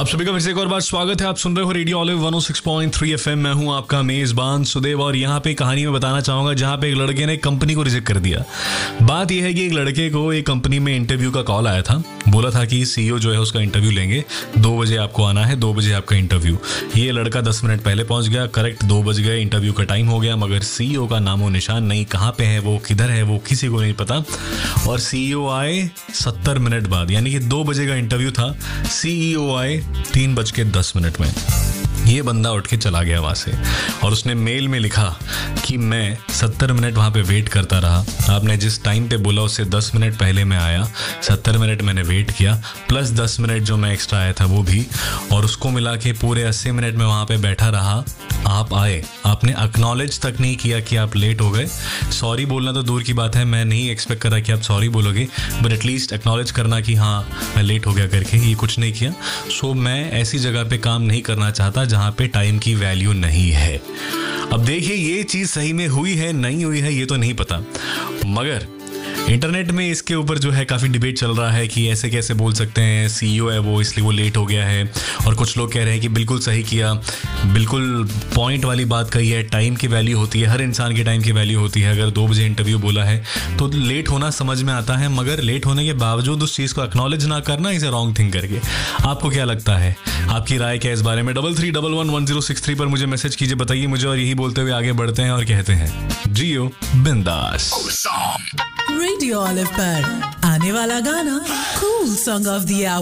आप सभी का फिर से एक और बार स्वागत है। आप सुन रहे हो रेडियो ऑलिव 106.3 एफएम। मैं हूं आपका मेजबान सुदेव और यहाँ पे कहानी में बताना चाहूंगा जहाँ पे एक लड़के ने कंपनी को रिजेक्ट कर दिया। बात यह है कि एक लड़के को एक कंपनी में इंटरव्यू का कॉल आया था। बोला था कि सीईओ जो है उसका इंटरव्यू लेंगे, 2 बजे आपको आना है, 2 बजे आपका इंटरव्यू। ये लड़का 10 मिनट पहले पहुंच गया, करेक्ट 2 बज गए, इंटरव्यू का टाइम हो गया, मगर सीईओ का नामो निशान नहीं। कहाँ पे है वो, किधर है वो, किसी को नहीं पता। और सीईओ आए 70 मिनट बाद, यानी कि 2 बजे का इंटरव्यू था, सीईओ आए 3:10 में। ये बंदा उठ के चला गया वहाँ से और उसने मेल में लिखा कि मैं 70 मिनट वहाँ पे वेट करता रहा। आपने जिस टाइम पे बोला उससे 10 मिनट पहले मैं आया, 70 मिनट मैंने वेट किया, प्लस 10 मिनट जो मैं एक्स्ट्रा आया था वो भी, और उसको मिला के पूरे 80 मिनट में वहाँ पे बैठा रहा। आप आए, आपने एक्नॉलेज तक नहीं किया कि आप लेट हो गए। सॉरी बोलना तो दूर की बात है, मैं नहीं एक्सपेक्ट कर रहा कि आप सॉरी बोलोगे, बट एटलीस्ट एक्नॉलेज करना कि हाँ मैं लेट हो गया करके, ये कुछ नहीं किया। सो मैं ऐसी जगह पे काम नहीं करना चाहता जहाँ पे टाइम की वैल्यू नहीं है। अब देखिए ये चीज़ सही में हुई है नहीं हुई है ये तो नहीं पता, मगर इंटरनेट में इसके ऊपर जो है काफ़ी डिबेट चल रहा है कि ऐसे कैसे बोल सकते हैं, सीईओ है वो इसलिए वो लेट हो गया है। और कुछ लोग कह रहे हैं कि बिल्कुल सही किया, बिल्कुल पॉइंट वाली बात कही है, टाइम की वैल्यू होती है, हर इंसान के टाइम की वैल्यू होती है। अगर 2 बजे इंटरव्यू बोला है तो लेट होना समझ में आता है, मगर लेट होने के बावजूद उस चीज़ को एक्नॉलेज ना करना, इसे रॉन्ग थिंग करके। आपको क्या लगता है, आपकी राय क्या है इस बारे में? 33111063 पर मुझे मैसेज कीजिए, बताइए मुझे। और यही बोलते हुए आगे बढ़ते हैं और कहते हैं जियो बिंदास। रेडियो ऑलिव पर आने वाला गाना cool song of the our.